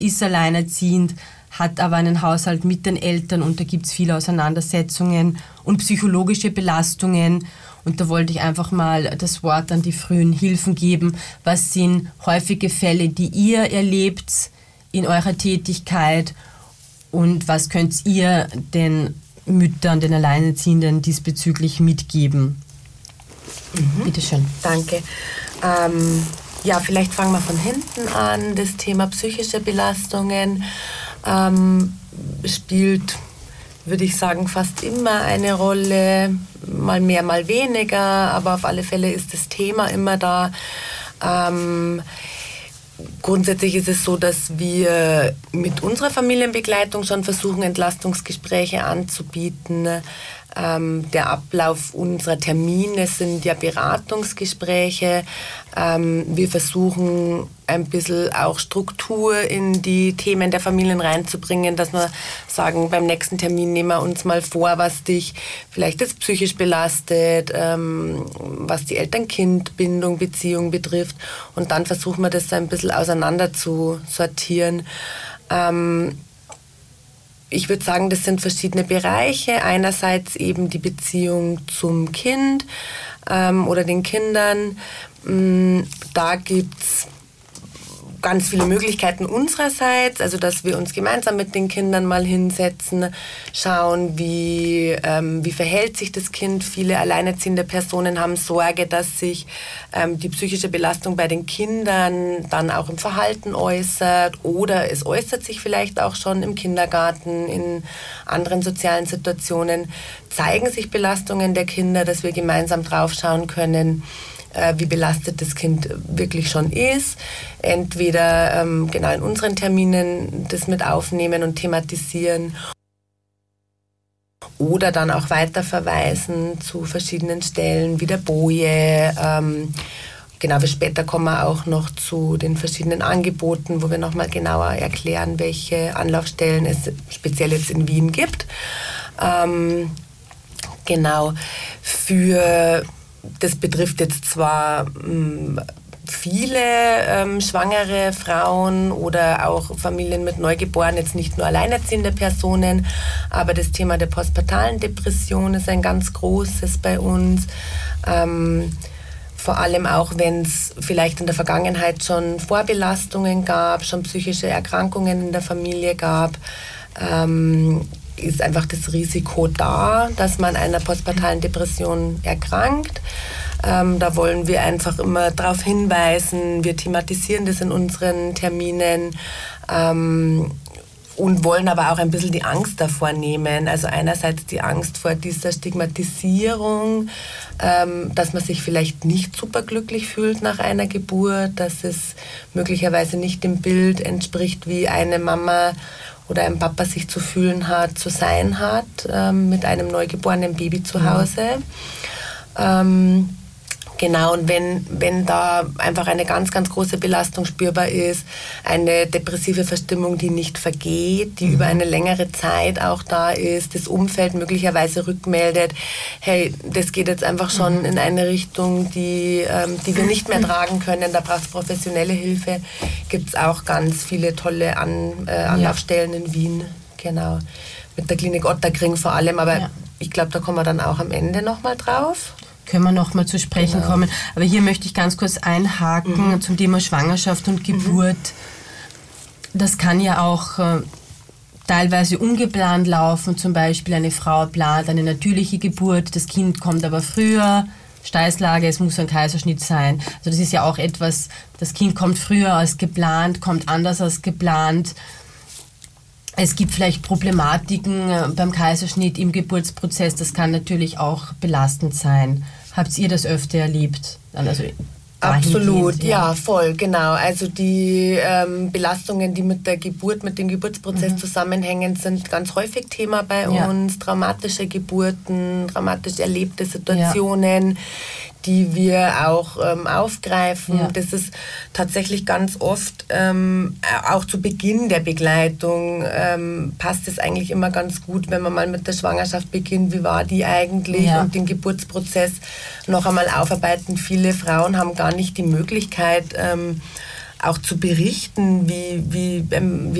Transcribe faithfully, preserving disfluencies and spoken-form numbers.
ist alleinerziehend, hat aber einen Haushalt mit den Eltern und da gibt es viele Auseinandersetzungen und psychologische Belastungen. Und da wollte ich einfach mal das Wort an die frühen Hilfen geben. Was sind häufige Fälle, die ihr erlebt in eurer Tätigkeit und was könnt ihr den Müttern, den Alleinerziehenden diesbezüglich mitgeben? Mhm. Bitte schön. Danke. Ähm, ja, vielleicht fangen wir von hinten an. Das Thema psychische Belastungen ähm, spielt, würde ich sagen, fast immer eine Rolle, mal mehr, mal weniger, aber auf alle Fälle ist das Thema immer da. Ähm, grundsätzlich ist es so, dass wir mit unserer Familienbegleitung schon versuchen, Entlastungsgespräche anzubieten. Ähm, der Ablauf unserer Termine sind ja Beratungsgespräche. Ähm, wir versuchen ein bisschen auch Struktur in die Themen der Familien reinzubringen, dass wir sagen, beim nächsten Termin nehmen wir uns mal vor, was dich vielleicht jetzt psychisch belastet, ähm, was die Eltern-Kind-Bindung, Beziehung betrifft. Und dann versuchen wir das so ein bisschen auseinander zu sortieren. Ähm, Ich würde sagen, das sind verschiedene Bereiche. Einerseits eben die Beziehung zum Kind ähm, oder den Kindern. Ähm, da gibt's ganz viele Möglichkeiten unsererseits, also dass wir uns gemeinsam mit den Kindern mal hinsetzen, schauen, wie, ähm, wie verhält sich das Kind. Viele alleinerziehende Personen haben Sorge, dass sich ähm, die psychische Belastung bei den Kindern dann auch im Verhalten äußert oder es äußert sich vielleicht auch schon im Kindergarten, in anderen sozialen Situationen. Zeigen sich Belastungen der Kinder, dass wir gemeinsam drauf schauen können, wie belastet das Kind wirklich schon ist. Entweder ähm, genau in unseren Terminen das mit aufnehmen und thematisieren oder dann auch weiterverweisen zu verschiedenen Stellen wie der Boje. Ähm, genau, wir später kommen wir auch noch zu den verschiedenen Angeboten, wo wir nochmal genauer erklären, welche Anlaufstellen es speziell jetzt in Wien gibt. Ähm, genau, für Das betrifft jetzt zwar mh, viele ähm, schwangere Frauen oder auch Familien mit Neugeborenen, jetzt nicht nur alleinerziehende Personen, aber das Thema der postpartalen Depression ist ein ganz großes bei uns. Ähm, vor allem auch, wenn es vielleicht in der Vergangenheit schon Vorbelastungen gab, schon psychische Erkrankungen in der Familie gab, ähm, ist einfach das Risiko da, dass man einer postpartalen Depression erkrankt. Ähm, da wollen wir einfach immer darauf hinweisen. Wir thematisieren das in unseren Terminen ähm, und wollen aber auch ein bisschen die Angst davor nehmen. Also einerseits die Angst vor dieser Stigmatisierung, ähm, dass man sich vielleicht nicht superglücklich fühlt nach einer Geburt, dass es möglicherweise nicht dem Bild entspricht, wie eine Mama oder ein Papa sich zu fühlen hat, zu sein hat, ähm, mit einem neugeborenen Baby zu Hause. Ähm, genau, und wenn, wenn da einfach eine ganz, ganz große Belastung spürbar ist, eine depressive Verstimmung, die nicht vergeht, die mhm. über eine längere Zeit auch da ist, das Umfeld möglicherweise rückmeldet, hey, das geht jetzt einfach schon mhm. in eine Richtung, die, ähm, die wir nicht mehr tragen können, da braucht es professionelle Hilfe. Gibt es auch ganz viele tolle An, äh, Anlaufstellen ja. in Wien, genau, mit der Klinik Ottakring vor allem, aber ja. ich glaube, da kommen wir dann auch am Ende nochmal drauf. Können wir noch mal zu sprechen genau. kommen. Aber hier möchte ich ganz kurz einhaken mhm. zum Thema Schwangerschaft und Geburt. Mhm. Das kann ja auch äh, teilweise ungeplant laufen. Zum Beispiel eine Frau plant eine natürliche Geburt, das Kind kommt aber früher, Steißlage, es muss ein Kaiserschnitt sein. Also das ist ja auch etwas, das Kind kommt früher als geplant, kommt anders als geplant. Es gibt vielleicht Problematiken beim Kaiserschnitt im Geburtsprozess, das kann natürlich auch belastend sein. Habt ihr das öfter erlebt? Also Absolut, ja. ja, voll, genau. Also die ähm, Belastungen, die mit der Geburt, mit dem Geburtsprozess mhm. zusammenhängen, sind ganz häufig Thema bei ja. uns. Traumatische Geburten, dramatisch erlebte Situationen, ja. die wir auch ähm, aufgreifen. Ja. Das ist tatsächlich ganz oft, ähm, auch zu Beginn der Begleitung, ähm, passt es eigentlich immer ganz gut, wenn man mal mit der Schwangerschaft beginnt, wie war die eigentlich ja. und den Geburtsprozess noch einmal aufarbeiten. Viele Frauen haben gar nicht die Möglichkeit, ähm, auch zu berichten, wie, wie, wie